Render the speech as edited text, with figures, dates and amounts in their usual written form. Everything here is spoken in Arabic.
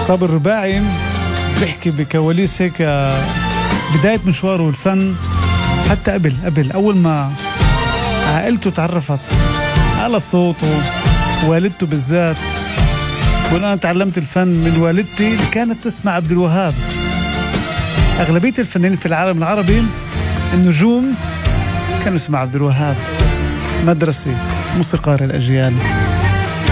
صابر الرباعي بيحكي بكواليس هيك بداية مشواره الفن، حتى قبل أول ما عائلته تعرفت على صوته، والدته بالذات. وأنا تعلمت الفن من والدتي اللي كانت تسمع عبد الوهاب. أغلبية الفنانين في العالم العربي النجوم كانوا يسمع عبد الوهاب، مدرسة موسيقار الأجيال.